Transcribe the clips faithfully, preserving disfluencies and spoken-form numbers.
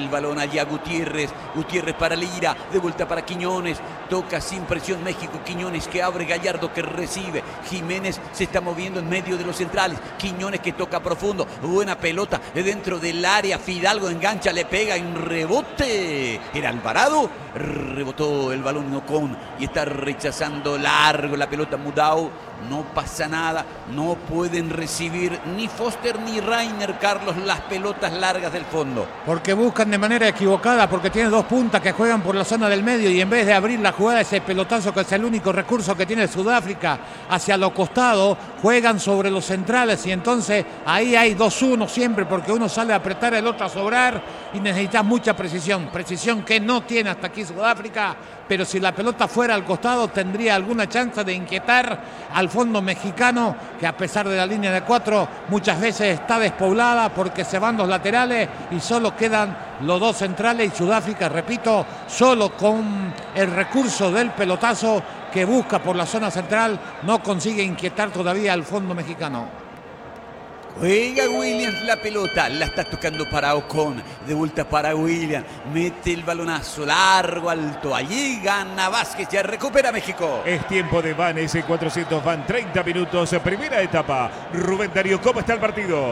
el balón allá Gutiérrez. Gutiérrez para Lira. De vuelta para Quiñones. Toca sin presión México. Quiñones que abre. Gallardo que recibe. Jiménez se está moviendo en medio de los centrales. Quiñones que toca profundo. Buena pelota dentro del área. Fidalgo engancha, le pega en un rebote. Era Alvarado. Rebotó el balón Ocon y está rechazando largo la pelota Mudau. No pasa nada, no pueden recibir ni Foster ni Reiner, Carlos, las pelotas largas del fondo. Porque buscan de manera equivocada, porque tiene dos puntas que juegan por la zona del medio y en vez de abrir la jugada, ese pelotazo que es el único recurso que tiene Sudáfrica hacia los costados, juegan sobre los centrales y entonces ahí hay dos uno siempre porque uno sale a apretar, el otro a sobrar y necesitas mucha precisión, precisión que no tiene hasta aquí Sudáfrica, pero si la pelota fuera al costado tendría alguna chance de inquietar al fondo mexicano, que a pesar de la línea de cuatro muchas veces está despoblada porque se van los laterales y solo quedan los dos centrales y Sudáfrica, repito, solo con el recurso del pelotazo que busca por la zona central no consigue inquietar todavía al fondo mexicano. Juega Williams la pelota, la está tocando para Ocon, de vuelta para Williams, mete el balonazo largo, alto, allí gana Vázquez, ya recupera México. Es tiempo de Van, ese cuatrocientos van, treinta minutos, primera etapa. Rubén Darío, ¿cómo está el partido?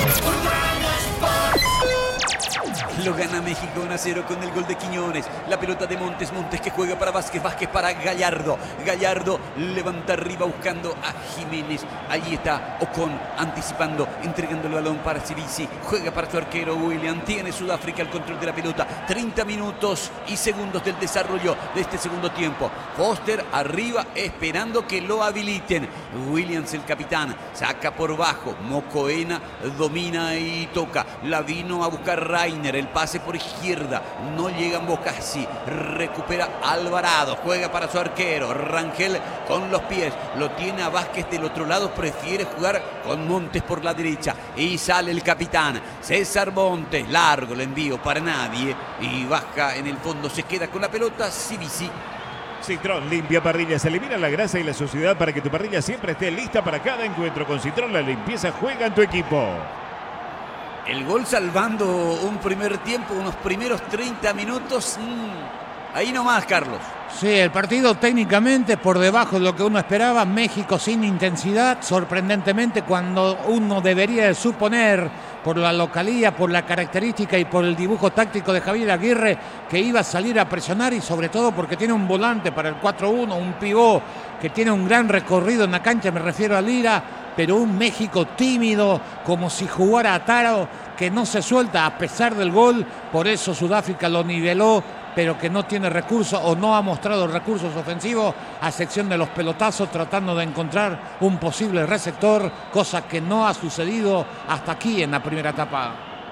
Lo gana México uno a cero con el gol de Quiñones. La pelota de Montes, Montes que juega para Vázquez, Vázquez para Gallardo. Gallardo levanta arriba buscando a Jiménez. Allí está Ocon anticipando, entregando el balón para Cibisi. Juega para su arquero William. Tiene Sudáfrica el control de la pelota. treinta minutos y segundos del desarrollo de este segundo tiempo. Foster arriba esperando que lo habiliten. Williams el capitán saca por bajo. Mocoena domina y toca. La vino a buscar Reiner. El pase por izquierda, no llega Bocassi, recupera Alvarado, juega para su arquero, Rangel con los pies, lo tiene a Vázquez del otro lado, prefiere jugar con Montes por la derecha y sale el capitán, César Montes, largo el envío para nadie y baja en el fondo, se queda con la pelota, Cibisi. Citrón limpia parrillas, elimina la grasa y la suciedad para que tu parrilla siempre esté lista para cada encuentro. Con Citrón la limpieza juega en tu equipo. El gol salvando un primer tiempo, unos primeros treinta minutos. Mmm, ahí nomás, Carlos. Sí, el partido técnicamente por debajo de lo que uno esperaba. México sin intensidad, sorprendentemente, cuando uno debería de suponer, por la localía, por la característica y por el dibujo táctico de Javier Aguirre, que iba a salir a presionar y sobre todo porque tiene un volante para el cuatro uno, un pivot que tiene un gran recorrido en la cancha, me refiero a Lira, pero un México tímido, como si jugara a Taro, que no se suelta a pesar del gol, por eso Sudáfrica lo niveló, pero que no tiene recursos o no ha mostrado recursos ofensivos, a excepción de los pelotazos, tratando de encontrar un posible receptor, cosa que no ha sucedido hasta aquí en la primera etapa.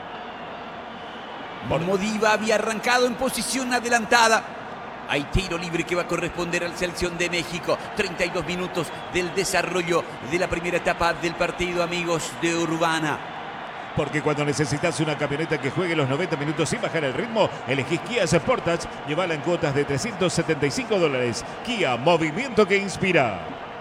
Modiva había arrancado en posición adelantada. Hay tiro libre que va a corresponder a la selección de México. treinta y dos minutos del desarrollo de la primera etapa del partido, amigos de Urbana. Porque cuando necesitas una camioneta que juegue los noventa minutos sin bajar el ritmo, elegís Kia Sportage, llévala en cuotas de trescientos setenta y cinco dólares. Kia, movimiento que inspira.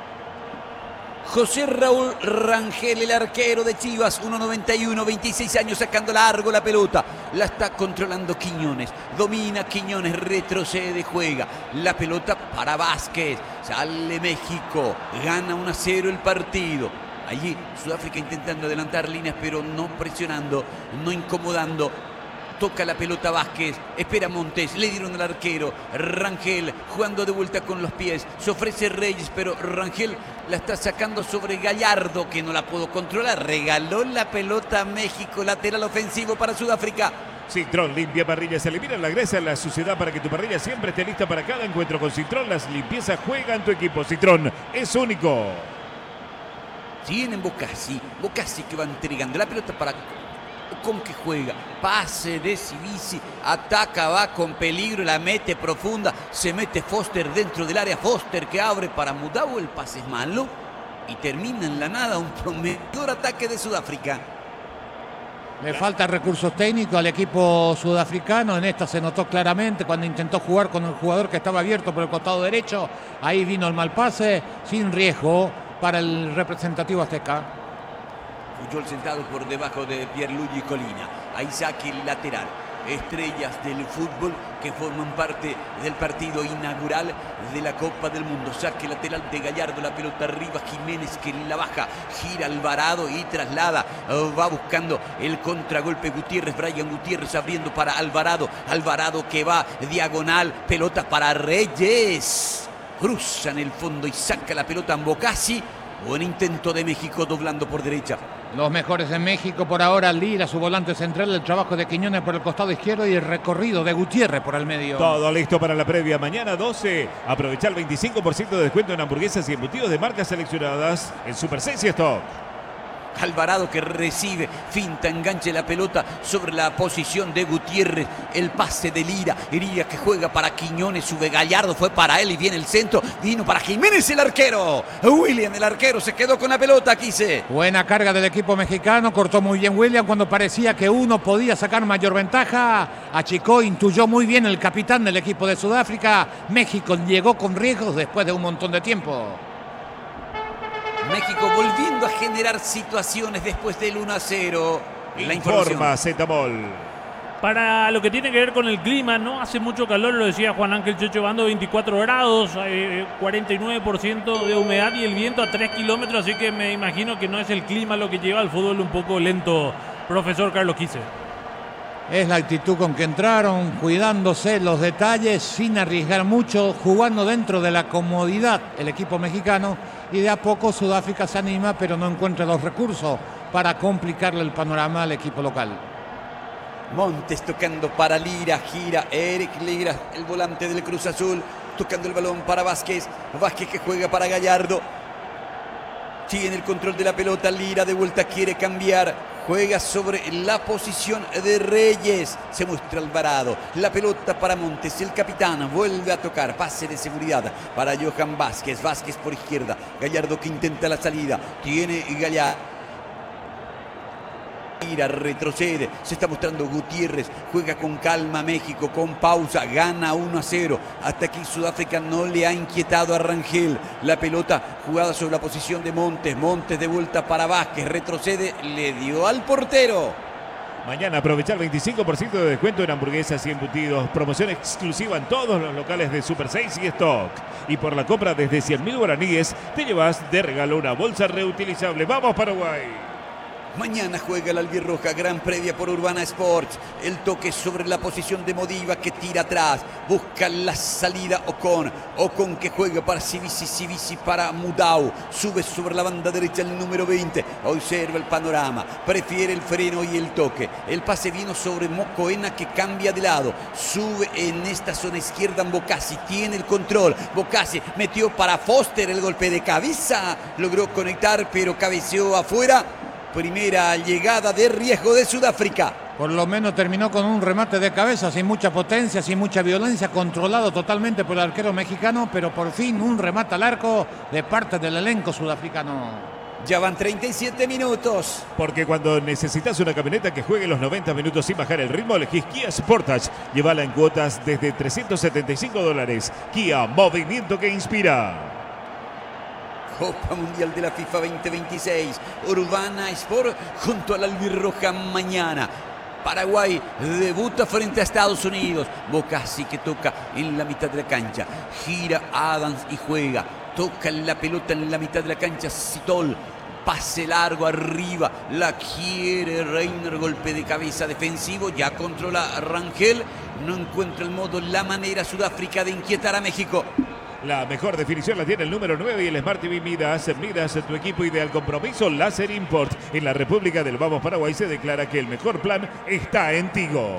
José Raúl Rangel, el arquero de Chivas, uno noventa y uno, veintiséis años, sacando largo la pelota. La está controlando Quiñones. Domina Quiñones, retrocede, juega. La pelota para Vázquez. Sale México, gana uno a cero el partido. Allí Sudáfrica intentando adelantar líneas, pero no presionando, no incomodando. Toca la pelota Vázquez, espera Montes, le dieron al arquero, Rangel jugando de vuelta con los pies, se ofrece Reyes, pero Rangel la está sacando sobre Gallardo, que no la pudo controlar, regaló la pelota a México, lateral ofensivo para Sudáfrica. Citrón limpia parrillas, elimina la grasa, la suciedad para que tu parrilla siempre esté lista para cada encuentro. Con Citrón las limpiezas juega en tu equipo. Citrón es único. Tienen Bocassi, Bocassi que va entregando la pelota para Ocon, que juega, pase de Cibisi, ataca, va con peligro, la mete profunda, se mete Foster dentro del área, Foster que abre para Mudau, el pase es malo y termina en la nada un prometedor ataque de Sudáfrica. Le falta recursos técnicos al equipo sudafricano. En esta se notó claramente cuando intentó jugar con el jugador que estaba abierto por el costado derecho. Ahí vino el mal pase, sin riesgo para el representativo azteca. Puyol sentado por debajo de Pierluigi Colina. Ahí saque el lateral. estrellas del fútbol que forman parte del partido inaugural de la Copa del Mundo. Saque lateral de Gallardo, la pelota arriba, Jiménez que la baja, gira Alvarado y traslada, va buscando el contragolpe Gutiérrez, Brian Gutiérrez abriendo para Alvarado, Alvarado que va diagonal, pelota para Reyes, cruza en el fondo y saca la pelota en Bocasi. Buen intento de México doblando por derecha. Los mejores en México por ahora, Lira, su volante central, el trabajo de Quiñones por el costado izquierdo y el recorrido de Gutiérrez por el medio. Todo listo para la previa. Mañana doce. Aprovecha el veinticinco por ciento de descuento en hamburguesas y embutidos de marcas seleccionadas en Super seis y Stock. Alvarado que recibe, finta, enganche la pelota sobre la posición de Gutiérrez, el pase de Lira, Lira que juega para Quiñones, sube Gallardo, fue para él y viene el centro, vino para Jiménez el arquero, William el arquero se quedó con la pelota, Quise. Buena carga del equipo mexicano, cortó muy bien William cuando parecía que uno podía sacar mayor ventaja, achicó, intuyó muy bien el capitán del equipo de Sudáfrica, México llegó con riesgos después de un montón de tiempo. México volviendo a generar situaciones después del uno a cero. La Informa Zetamol. Para lo que tiene que ver con el clima, no hace mucho calor, lo decía Juan Ángel Chocho Bando, veinticuatro grados, eh, cuarenta y nueve por ciento de humedad y el viento a tres kilómetros, así que me imagino que no es el clima lo que lleva al fútbol un poco lento, profesor Carlos Quise. Es la actitud con que entraron, cuidándose los detalles, sin arriesgar mucho, jugando dentro de la comodidad el equipo mexicano y de a poco Sudáfrica se anima, pero no encuentra los recursos para complicarle el panorama al equipo local. Montes tocando para Lira, gira Eric Lira, el volante del Cruz Azul, tocando el balón para Vázquez, Vázquez que juega para Gallardo. Tiene el control de la pelota, Lira de vuelta quiere cambiar, juega sobre la posición de Reyes, se muestra Alvarado, la pelota para Montes, el capitán vuelve a tocar, pase de seguridad para Johan Vázquez, Vázquez por izquierda, Gallardo que intenta la salida, tiene Gallardo. Lira retrocede, se está mostrando Gutiérrez, juega con calma México, con pausa, gana uno a cero. Hasta aquí Sudáfrica no le ha inquietado a Rangel. La pelota jugada sobre la posición de Montes, Montes de vuelta para Vázquez, retrocede, le dio al portero. Mañana aprovecha el veinticinco por ciento de descuento en hamburguesas y embutidos. Promoción exclusiva en todos los locales de Super seis y Stock. Y por la compra desde cien mil guaraníes te llevas de regalo una bolsa reutilizable. ¡Vamos Paraguay! Mañana juega la albirroja, gran previa por Urbana Sports. El toque sobre la posición de Modiva que tira atrás. Busca la salida Ocon. Ocon que juega para Civisi, Civisi para Mudau. Sube sobre la banda derecha el número veinte. Observa el panorama. Prefiere el freno y el toque. El pase vino sobre Mocoena que cambia de lado. Sube en esta zona izquierda en Bocasi. Tiene el control. Bocasi metió para Foster el golpe de cabeza. Logró conectar pero cabeceó afuera. Primera llegada de riesgo de Sudáfrica. Por lo menos terminó con un remate de cabeza, sin mucha potencia, sin mucha violencia, controlado totalmente por el arquero mexicano, pero por fin un remate al arco de parte del elenco sudafricano. Ya van treinta y siete minutos. Porque cuando necesitas una camioneta que juegue los noventa minutos sin bajar el ritmo, elegís Kia Sportage. Llévala en cuotas desde trescientos setenta y cinco dólares. Kia, movimiento que inspira. Copa Mundial de la FIFA veinte veintiséis. Urbana Sport junto a la albirroja mañana. Paraguay debuta frente a Estados Unidos. Bocasi que toca en la mitad de la cancha. Gira Adams y juega. Toca la pelota en la mitad de la cancha. Citol. Pase largo arriba. La quiere Reiner. Golpe de cabeza defensivo. Ya controla Rangel. No encuentra el modo, la manera Sudáfrica de inquietar a México. La mejor definición la tiene el número nueve y el Smart T V Midas. Midas, tu equipo ideal compromiso. Láser Import. En la República del Vamos Paraguay se declara que el mejor plan está en Tigo.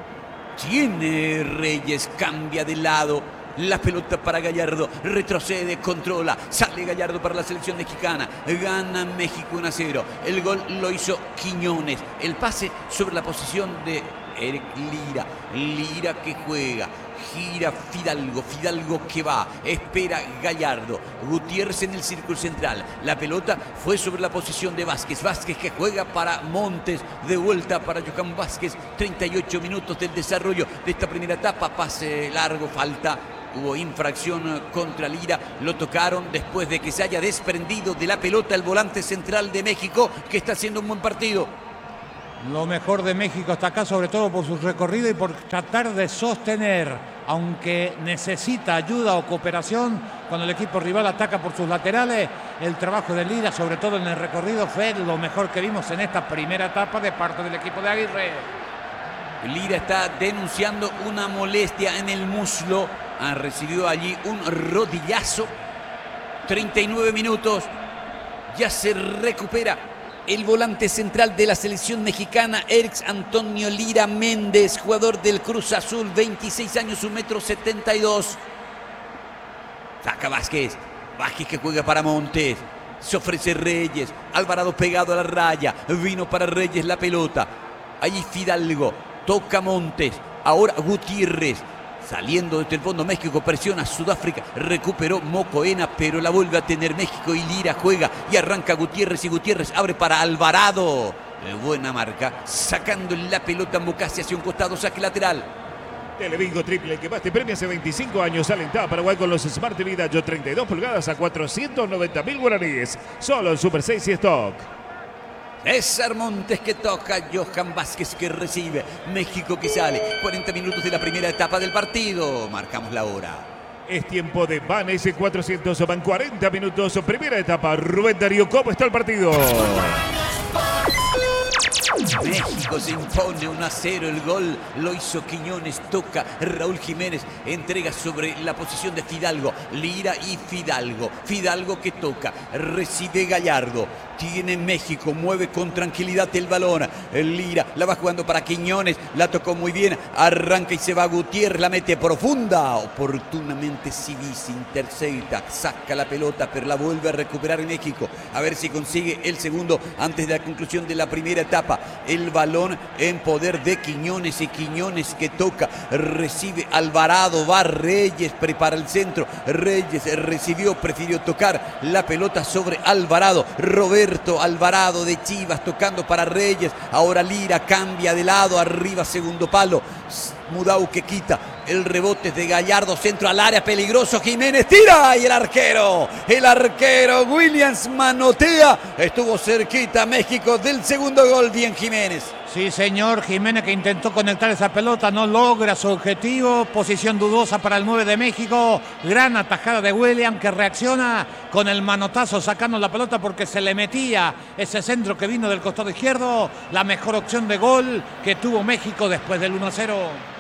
Tiene Reyes, cambia de lado. La pelota para Gallardo, retrocede, controla, sale Gallardo para la selección mexicana, gana México uno a cero. El gol lo hizo Quiñones. El pase sobre la posición de Eric Lira. Lira que juega. Gira Fidalgo, Fidalgo que va, espera Gallardo, Gutiérrez en el círculo central, la pelota fue sobre la posición de Vázquez, Vázquez que juega para Montes, de vuelta para Johan Vázquez, treinta y ocho minutos del desarrollo de esta primera etapa, pase largo, falta, hubo infracción contra Lira, lo tocaron después de que se haya desprendido de la pelota el volante central de México, que está haciendo un buen partido. Lo mejor de México está acá, sobre todo por su recorrido y por tratar de sostener, aunque necesita ayuda o cooperación cuando el equipo rival ataca por sus laterales. El trabajo de Lira, sobre todo en el recorrido, fue lo mejor que vimos en esta primera etapa de parte del equipo de Aguirre. Lira está denunciando una molestia en el muslo. Ha recibido allí un rodillazo. treinta y nueve minutos. Ya se recupera el volante central de la selección mexicana, Erix Antonio Lira Méndez, jugador del Cruz Azul, veintiséis años, un metro setenta y dos. Saca Vázquez. Vázquez que juega para Montes. Se ofrece Reyes. Alvarado pegado a la raya. Vino para Reyes la pelota. Allí Fidalgo. Toca Montes. Ahora Gutiérrez. Saliendo desde el fondo México, presiona a Sudáfrica, recuperó Mocoena, pero la vuelve a tener México y Lira juega y arranca Gutiérrez y Gutiérrez abre para Alvarado. Buena marca, sacando la pelota en Bocassi hacia un costado, saque lateral. Telebingo triple que más te premia hace veinticinco años. Alentada Paraguay con los Smart T V Dayo treinta y dos pulgadas a cuatrocientos noventa mil guaraníes. Solo en Super seis y Stock. César Montes que toca, Johan Vázquez que recibe, México que sale, cuarenta minutos de la primera etapa del partido, marcamos la hora. Es tiempo de Van S cuatrocientos, van cuarenta minutos, primera etapa. Rubén Darío, ¿cómo está el partido? México se impone uno a cero, el gol lo hizo Quiñones, toca Raúl Jiménez, entrega sobre la posición de Fidalgo, Lira y Fidalgo, Fidalgo que toca, recibe Gallardo, tiene México, mueve con tranquilidad el balón, Lira la va jugando para Quiñones, la tocó muy bien, arranca y se va Gutiérrez, la mete profunda, oportunamente Civis intercepta, saca la pelota pero la vuelve a recuperar en México, a ver si consigue el segundo antes de la conclusión de la primera etapa. El balón en poder de Quiñones y Quiñones que toca, recibe Alvarado, va Reyes, prepara el centro, Reyes recibió, prefirió tocar la pelota sobre Alvarado, Roberto Alvarado de Chivas tocando para Reyes, ahora Lira cambia de lado, arriba segundo palo, Mudau que quita el rebote de Gallardo, centro al área, peligroso, Jiménez tira y el arquero, el arquero Williams manotea, estuvo cerquita México del segundo gol, bien Jiménez. Sí, señor, Jiménez que intentó conectar esa pelota, no logra su objetivo, posición dudosa para el nueve de México, gran atajada de Williams que reacciona con el manotazo sacando la pelota porque se le metía ese centro que vino del costado izquierdo, la mejor opción de gol que tuvo México después del uno a cero.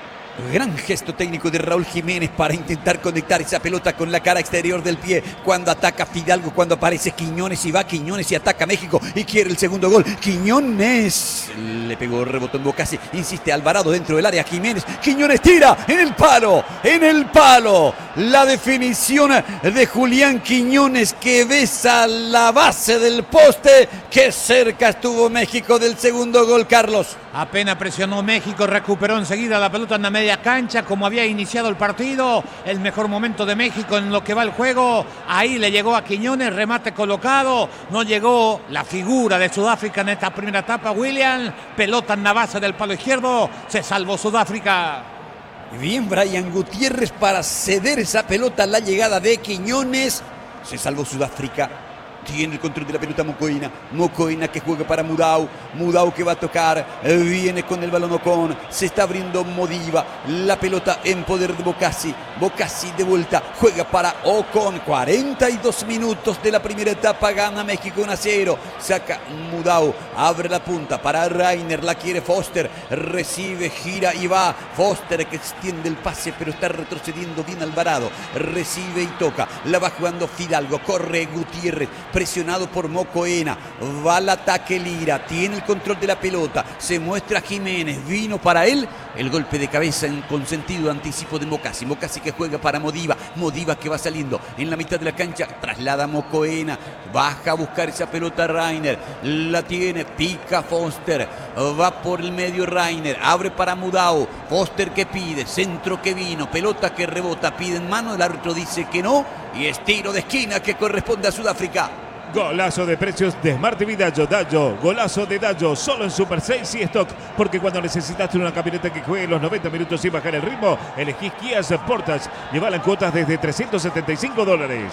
Gran gesto técnico de Raúl Jiménez para intentar conectar esa pelota con la cara exterior del pie. Cuando ataca Fidalgo, cuando aparece Quiñones y va Quiñones y ataca México y quiere el segundo gol. Quiñones le pegó, rebotó en Bocassi, insiste Alvarado dentro del área. Jiménez, Quiñones tira en el palo, en el palo. La definición de Julián Quiñones que besa la base del poste. Qué cerca estuvo México del segundo gol, Carlos. Apenas presionó México, recuperó enseguida la pelota en la media cancha, como había iniciado el partido. El mejor momento de México en lo que va el juego. Ahí le llegó a Quiñones, remate colocado. No llegó la figura de Sudáfrica en esta primera etapa, Williams. Pelota en la base del palo izquierdo. Se salvó Sudáfrica. Bien Brian Gutiérrez para ceder esa pelota a la llegada de Quiñones. Se salvó Sudáfrica. Tiene el control de la pelota Mocoena. Mocoena que juega para Mudau. Mudau que va a tocar. Viene con el balón Ocon. Se está abriendo Modiva. La pelota en poder de Bocassi. Bocassi de vuelta. Juega para Ocon. cuarenta y dos minutos de la primera etapa. Gana México uno a cero. Saca Mudau. Abre la punta para Reiner. La quiere Foster. Recibe, gira y va. Foster que extiende el pase pero está retrocediendo bien Alvarado. Recibe y toca. La va jugando Fidalgo. Corre Gutiérrez. Presionado por Mocoena, va al ataque Lira, tiene el control de la pelota, se muestra Jiménez, vino para él, el golpe de cabeza en consentido anticipo de Bocassi, Bocassi que juega para Modiva, Modiva que va saliendo en la mitad de la cancha, traslada a Mocoena, baja a buscar esa pelota Reiner, la tiene, pica Foster, va por el medio Reiner, abre para Mudau, Foster que pide, centro que vino, pelota que rebota, pide en mano, el árbitro dice que no, y es tiro de esquina que corresponde a Sudáfrica. Golazo de precios de Smart T V Dayo, Dayo, golazo de Dayo, solo en Super seis y Stock, porque cuando necesitaste una camioneta que juegue los noventa minutos sin bajar el ritmo, elegís Kia Sportage, llevala en cuotas desde trescientos setenta y cinco dólares.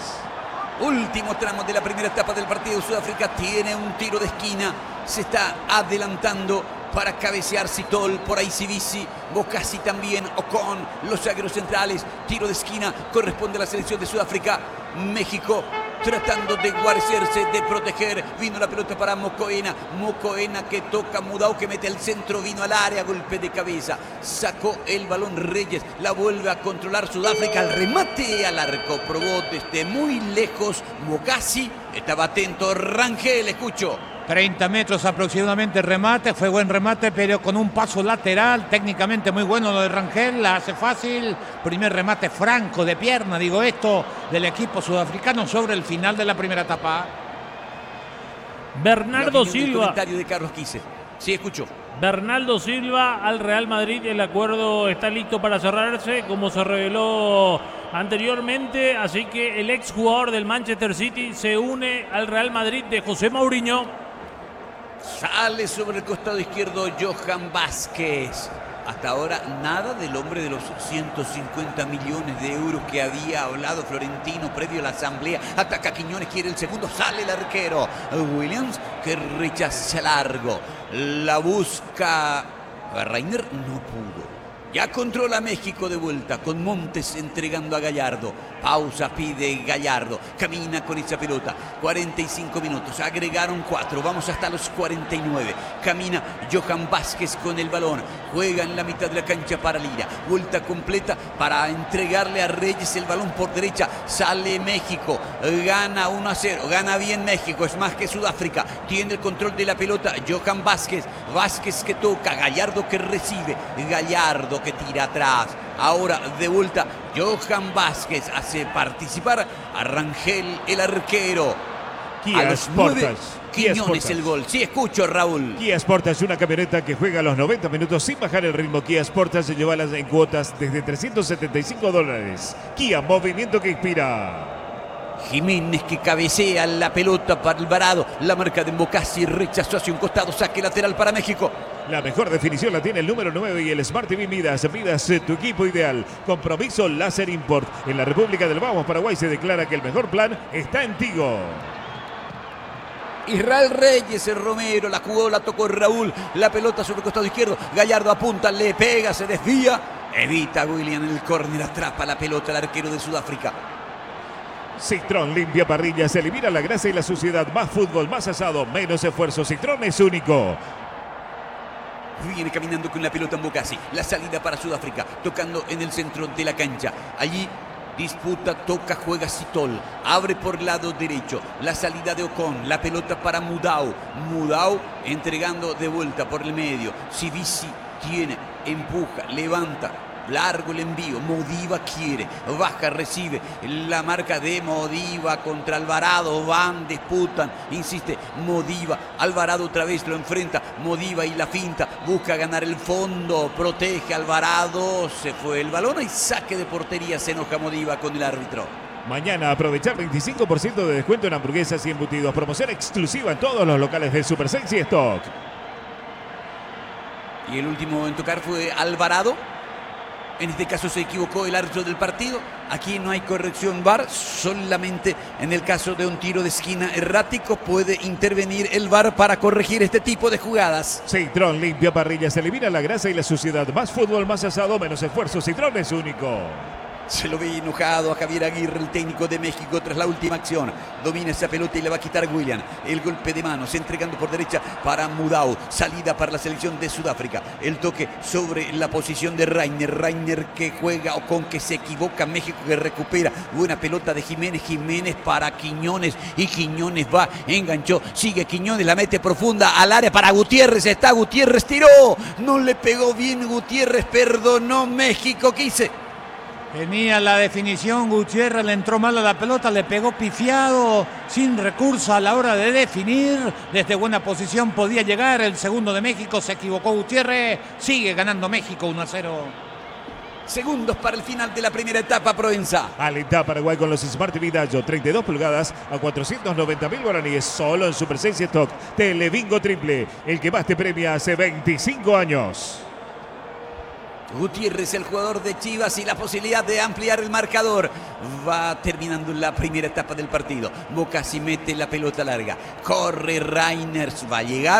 Último tramo de la primera etapa del partido. Sudáfrica tiene un tiro de esquina, se está adelantando para cabecear Citol, por ahí Civisi, Bocasi también, Ocon, los zagueros centrales, tiro de esquina, corresponde a la selección de Sudáfrica. México tratando de guarecerse, de proteger, vino la pelota para Mokoena, Mokoena que toca Mudau, que mete el centro, vino al área, golpe de cabeza, sacó el balón Reyes, la vuelve a controlar Sudáfrica, al remate al arco, probó desde muy lejos Bocasi, estaba atento Rangel, escucho. treinta metros aproximadamente remate, fue buen remate, pero con un paso lateral, técnicamente muy bueno lo de Rangel, la hace fácil. Primer remate franco de pierna, digo esto, del equipo sudafricano sobre el final de la primera etapa. Bernardo Silva. Comentario de Carlos Quise. Sí, escucho. Bernardo Silva al Real Madrid, el acuerdo está listo para cerrarse, como se reveló anteriormente, así que el exjugador del Manchester City se une al Real Madrid de José Mourinho. Sale sobre el costado izquierdo Johan Vázquez. Hasta ahora nada del hombre de los ciento cincuenta millones de euros que había hablado Florentino previo a la asamblea. Ataca Quiñones, quiere el segundo, sale el arquero Williams que rechaza largo. La busca Reiner, no pudo. Ya controla México de vuelta con Montes entregando a Gallardo. Pausa, pide Gallardo. Camina con esa pelota. cuarenta y cinco minutos. Agregaron cuatro. Vamos hasta los cuarenta y nueve. Camina Johan Vázquez con el balón. Juega en la mitad de la cancha para Lira. Vuelta completa para entregarle a Reyes el balón por derecha. Sale México. Gana uno a cero. Gana bien México. Es más que Sudáfrica. Tiene el control de la pelota. Johan Vázquez. Vázquez que toca. Gallardo que recibe. Gallardo que tira atrás. Ahora de vuelta Johan Vázquez hace participar a Rangel, el arquero. Kia a los Sportage. nueve, Quiñones el gol. Sí, escucho, Raúl. Kia Sportage, una camioneta que juega a los noventa minutos sin bajar el ritmo. Kia Sportage se lleva las en cuotas desde trescientos setenta y cinco dólares. Kia, movimiento que inspira. Jiménez que cabecea la pelota para Alvarado. La marca de Mbocasi rechazó hacia un costado. Saque lateral para México. La mejor definición la tiene el número nueve y el Smart T V Midas. Midas, tu equipo ideal. Compromiso Láser Import. En la República del Vamos, Paraguay, se declara que el mejor plan está en Tigo. Israel Reyes, el Romero, la jugó, la tocó Raúl. La pelota sobre el costado izquierdo. Gallardo apunta, le pega, se desvía. Evita William el córner, atrapa la pelota el arquero de Sudáfrica. Citrón limpia parrillas, elimina la grasa y la suciedad. Más fútbol, más asado, menos esfuerzo. Citrón es único. Viene caminando con la pelota en Mbocasi. La salida para Sudáfrica, tocando en el centro de la cancha. Allí disputa, toca, juega Citol. Abre por lado derecho. La salida de Ocon. La pelota para Mudau. Mudau entregando de vuelta por el medio. Civisi tiene, empuja, levanta. Largo el envío, Modiva quiere, baja, recibe, la marca de Modiva contra Alvarado, van, disputan, insiste, Modiva, Alvarado otra vez lo enfrenta, Modiva y la finta, busca ganar el fondo, protege Alvarado, se fue el balón y saque de portería, se enoja Modiva con el árbitro. Mañana aprovechar veinticinco por ciento de descuento en hamburguesas y embutidos, promoción exclusiva en todos los locales de Super Sexy Stock. Y el último en tocar fue Alvarado. En este caso se equivocó el árbitro del partido. Aquí no hay corrección V A R, solamente en el caso de un tiro de esquina errático puede intervenir el V A R para corregir este tipo de jugadas. Citrón limpia parrillas, elimina la grasa y la suciedad. Más fútbol, más asado, menos esfuerzo. Citrón es único. Se lo ve enojado a Javier Aguirre, el técnico de México, tras la última acción. Domina esa pelota y le va a quitar William. El golpe de manos, entregando por derecha para Mudau. Salida para la selección de Sudáfrica. El toque sobre la posición de Reiner. Reiner que juega o con que se equivoca. México que recupera. Buena pelota de Jiménez. Jiménez para Quiñones. Y Quiñones va, enganchó. Sigue Quiñones, la mete profunda al área para Gutiérrez. Está Gutiérrez, tiró. No le pegó bien Gutiérrez. Perdonó México. ¿Qué hice? Tenía la definición, Gutiérrez le entró mal a la pelota, le pegó pifiado, sin recurso a la hora de definir. Desde buena posición podía llegar el segundo de México, se equivocó Gutiérrez, sigue ganando México uno a cero. Segundos para el final de la primera etapa, Provenza. Alenta Paraguay con los Smart T V Dayo, treinta y dos pulgadas a cuatrocientos noventa mil guaraníes, solo en Super Sexy Stock. Telebingo triple, el que más te premia hace veinticinco años. Gutiérrez, el jugador de Chivas, y la posibilidad de ampliar el marcador. Va terminando la primera etapa del partido. Mbocasi mete la pelota larga. Corre Reiners, va a llegar.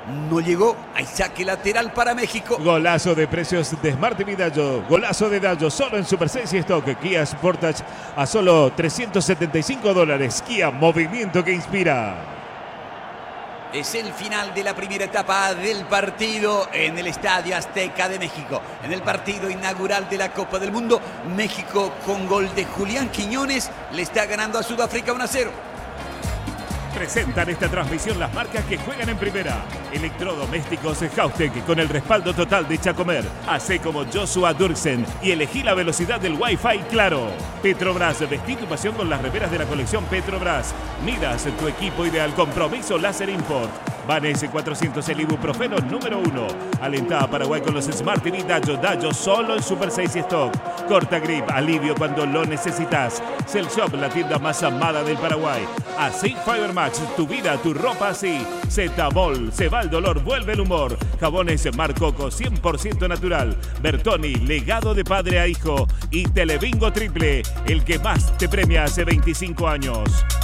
No llegó. Hay saque lateral para México. Golazo de precios de Smart T V Dallo. Golazo de Dallo solo en Super seis y Stock. Kia Sportage a solo trescientos setenta y cinco dólares. Kia, movimiento que inspira. Es el final de la primera etapa del partido en el Estadio Azteca de México. En el partido inaugural de la Copa del Mundo, México con gol de Julián Quiñones le está ganando a Sudáfrica uno a cero. Presentan esta transmisión las marcas que juegan en primera. Electrodomésticos Haustec con el respaldo total de Chacomer. Hacé como Joshua Durksen y elegí la velocidad del Wi-Fi claro. Petrobras, vestí tu pasión con las remeras de la colección Petrobras. Midas tu equipo ideal. Compromiso Láser Import. Van S cuatrocientos, el ibuprofeno número uno. Alentá a Paraguay con los Smart T V Dallo. Dallo solo en Super seis y Stock. Corta Grip, alivio cuando lo necesitas. Cell Shop, la tienda más amada del Paraguay. Así Fiber Max, tu vida, tu ropa así. Zetamol, se va el dolor, vuelve el humor. Jabones Mar Coco, cien por ciento natural. Bertoni, legado de padre a hijo. Y Telebingo Triple, el que más te premia hace veinticinco años.